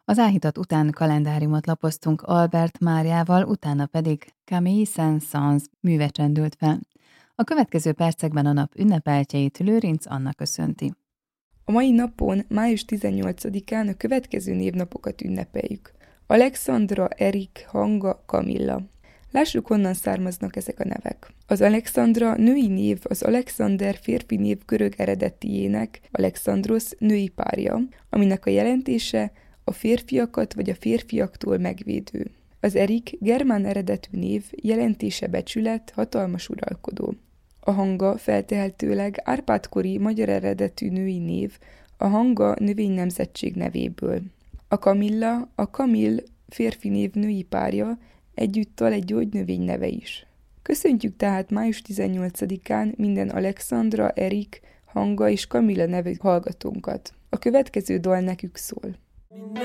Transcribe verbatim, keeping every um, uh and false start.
Az áhítat után kalendáriumot lapoztunk Albert Máriával, utána pedig Camille Saint-Saëns műve csendült fel. A következő percekben a nap ünnepeltjeit Lőrinc Anna köszönti. A mai napon, május tizennyolcadikán a következő névnapokat ünnepeljük. Alexandra, Erik, Hanga, Kamilla. Lássuk, honnan származnak ezek a nevek. Az Alexandra női név az Alexander férfi név görög eredetiének, Alexandros női párja, aminek a jelentése a férfiakat vagy a férfiaktól megvédő. Az Erik germán eredetű név, jelentése becsület, hatalmas uralkodó. A Hanga feltehetőleg Árpád-kori magyar eredetű női név, a Hanga növénynemzetség nevéből. A Kamilla, a Kamill férfi név női párja, egyúttal egy gyógynövény neve is. Köszöntjük tehát május tizennyolcadikán minden Alexandra, Erik, Hanga és Kamilla nevű hallgatónkat. A következő dal nekük szól. Minden